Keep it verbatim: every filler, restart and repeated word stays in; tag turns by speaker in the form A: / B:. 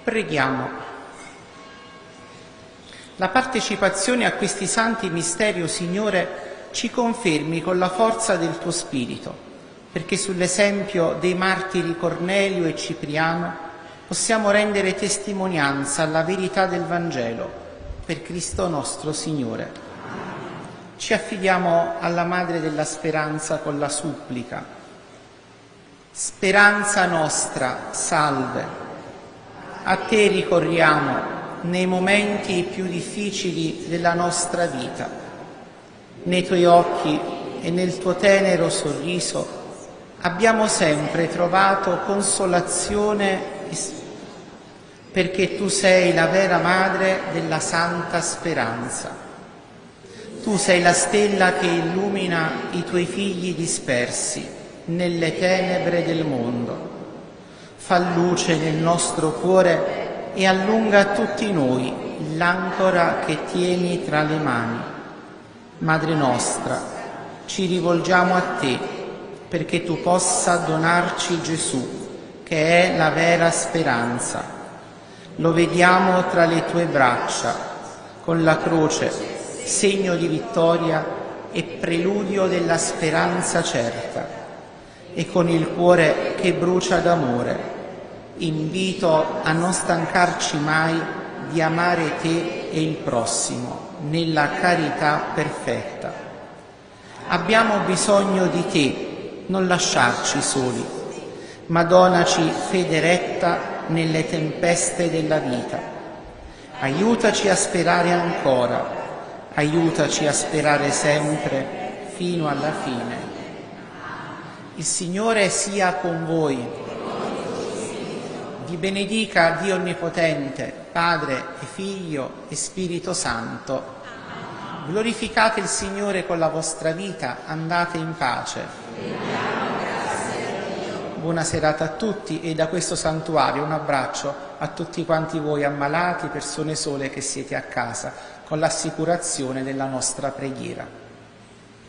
A: Preghiamo. La partecipazione a questi santi misteri, o Signore, ci confermi con la forza del tuo Spirito, perché sull'esempio dei martiri Cornelio e Cipriano possiamo rendere testimonianza alla verità del Vangelo, per Cristo nostro Signore. Ci affidiamo alla Madre della Speranza con la supplica. Speranza nostra, salve. A te ricorriamo nei momenti più difficili della nostra vita. Nei tuoi occhi e nel tuo tenero sorriso abbiamo sempre trovato consolazione, perché tu sei la vera madre della santa speranza. Tu sei la stella che illumina i tuoi figli dispersi nelle tenebre del mondo. Fa luce nel nostro cuore e allunga a tutti noi l'ancora che tieni tra le mani. Madre nostra, ci rivolgiamo a te perché tu possa donarci Gesù, che è la vera speranza. Lo vediamo tra le tue braccia, con la croce, segno di vittoria e preludio della speranza certa, e con il cuore che brucia d'amore. Invito a non stancarci mai di amare te e il prossimo nella carità perfetta. Abbiamo bisogno di te, non lasciarci soli, ma donaci fede retta nelle tempeste della vita. Aiutaci a sperare ancora, aiutaci a sperare sempre fino alla fine. Il Signore sia con voi. Vi benedica Dio Onnipotente, Padre e Figlio e Spirito Santo. Glorificate il Signore con la vostra vita, andate in pace. Buona serata a tutti e da questo santuario un abbraccio a tutti quanti voi ammalati, persone sole che siete a casa, con l'assicurazione della nostra preghiera.